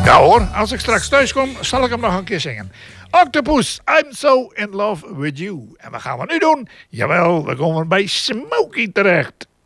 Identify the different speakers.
Speaker 1: Ja hoor, als ik straks thuis kom, zal ik hem nog een keer zingen. Octopus, I'm so in love with you. En wat gaan we nu doen? Jawel, we komen bij Smokey terecht.